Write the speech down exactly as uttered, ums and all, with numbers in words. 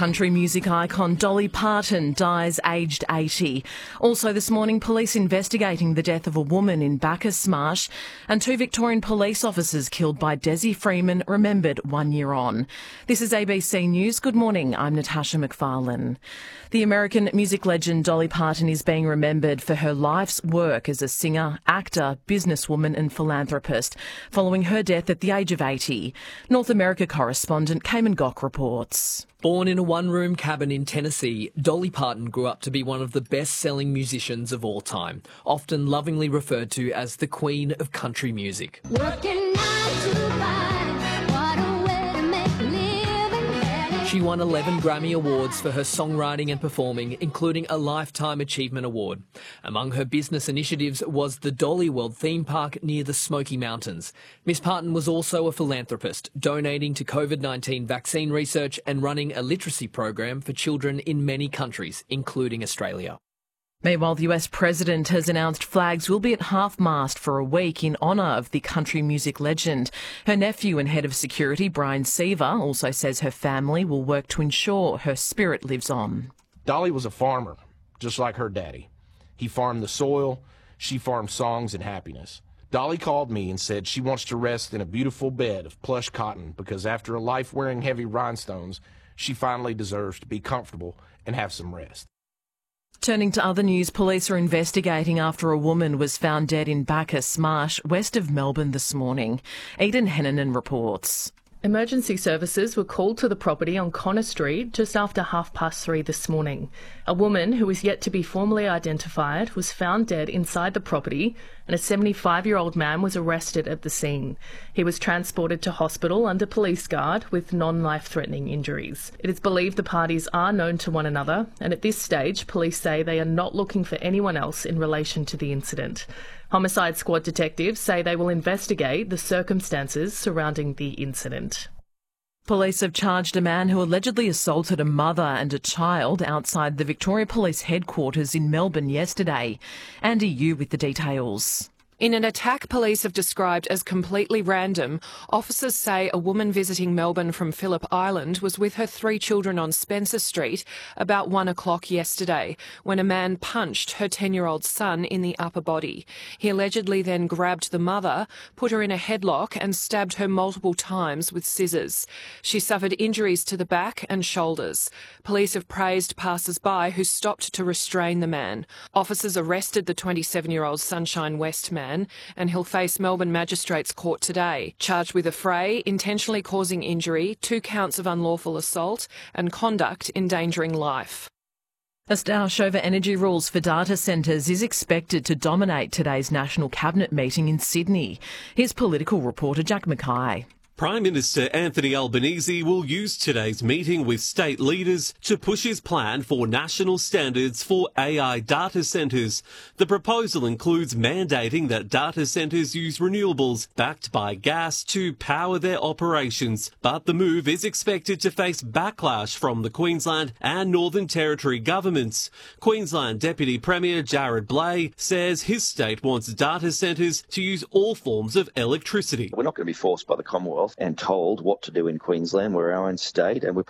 Country music icon Dolly Parton dies aged eighty. Also this morning, police investigating the death of a woman in Bacchus Marsh, and two Victorian police officers killed by Desi Freeman remembered one year on. This is A B C News. Good morning, I'm Natasha McFarlane. The American music legend Dolly Parton is being remembered for her life's work as a singer, actor, businesswoman and philanthropist, following her death at the age of eighty. North America correspondent Cayman Gock reports. Born in a one-room cabin in Tennessee, Dolly Parton grew up to be one of the best-selling musicians of all time, often lovingly referred to as the Queen of Country music. Working nine to five, what a way to make a living. She won eleven Grammy Awards for her songwriting and performing, including a Lifetime Achievement Award. Among her business initiatives was the Dolly World theme park near the Smoky Mountains. Miss Parton was also a philanthropist, donating to COVID nineteen vaccine research and running a literacy program for children in many countries, including Australia. Meanwhile, the U S President has announced flags will be at half-mast for a week in honour of the country music legend. Her nephew and head of security, Brian Seaver, also says her family will work to ensure her spirit lives on. Dolly was a farmer, just like her daddy. He farmed the soil, she farmed songs and happiness. Dolly called me and said she wants to rest in a beautiful bed of plush cotton because after a life wearing heavy rhinestones, she finally deserves to be comfortable and have some rest. Turning to other news, police are investigating after a woman was found dead in Bacchus Marsh, west of Melbourne this morning. Eden Hennanen reports. Emergency services were called to the property on Connor Street just after half past three this morning. A woman who is yet to be formally identified was found dead inside the property, and a seventy-five-year-old man was arrested at the scene. He was transported to hospital under police guard with non-life-threatening injuries. It is believed the parties are known to one another, and at this stage, police say they are not looking for anyone else in relation to the incident. Homicide Squad detectives say they will investigate the circumstances surrounding the incident. Police have charged a man who allegedly assaulted a mother and a child outside the Victoria Police headquarters in Melbourne yesterday. Andy Yu with the details. In an attack police have described as completely random, officers say a woman visiting Melbourne from Phillip Island was with her three children on Spencer Street about one o'clock yesterday when a man punched her ten-year-old son in the upper body. He allegedly then grabbed the mother, put her in a headlock and stabbed her multiple times with scissors. She suffered injuries to the back and shoulders. Police have praised passers-by who stopped to restrain the man. Officers arrested the twenty-seven-year-old Sunshine West man, and he'll face Melbourne Magistrates Court today, charged with affray, intentionally causing injury, two counts of unlawful assault and conduct endangering life. A stoush over energy rules for data centres is expected to dominate today's National Cabinet meeting in Sydney. Here's political reporter Jack Mackay. Prime Minister Anthony Albanese will use today's meeting with state leaders to push his plan for national standards for A I data centres. The proposal includes mandating that data centres use renewables backed by gas to power their operations. But the move is expected to face backlash from the Queensland and Northern Territory governments. Queensland Deputy Premier Jared Blay says his state wants data centres to use all forms of electricity. We're not going to be forced by the Commonwealth and told what to do in Queensland. We're our own state and we're